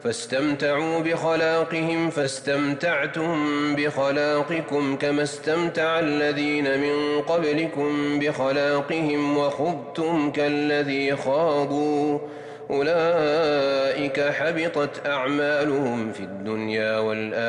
فاستمتعوا بخلاقهم فاستمتعتم بخلاقكم كما استمتع الذين من قبلكم بخلاقهم وخضتم كالذي خاضوا أولئك حبطت أعمالهم في الدنيا والآخرة